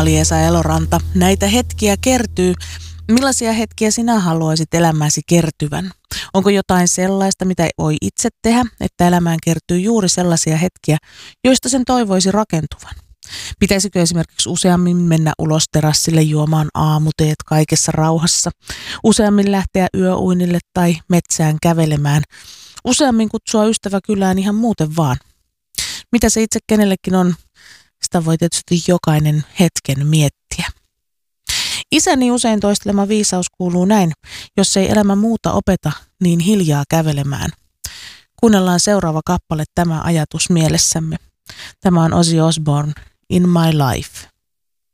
Minna-Liesa Eloranta. Näitä hetkiä kertyy. Millaisia hetkiä sinä haluaisit elämääsi kertyvän? Onko jotain sellaista, mitä voi itse tehdä, että elämään kertyy juuri sellaisia hetkiä, joista sen toivoisi rakentuvan? Pitäisikö esimerkiksi useammin mennä ulos terassille juomaan aamuteet kaikessa rauhassa? Useammin lähteä yöuinille tai metsään kävelemään? Useammin kutsua ystävä kylään ihan muuten vaan? Mitä se itse kenellekin on? Sitä voi tietysti jokainen hetken miettiä. Isäni usein toistelema viisaus kuuluu näin: jos ei elämä muuta opeta, niin hiljaa kävelemään. Kuunnellaan seuraava kappale tämä ajatus mielessämme. Tämä on Ozzy Osbourne, In My Life.